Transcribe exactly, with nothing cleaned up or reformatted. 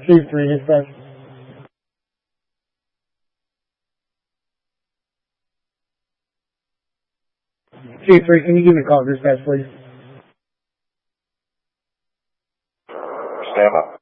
two three, dispatch. two three, can you give me a call, dispatch, please? Stand by.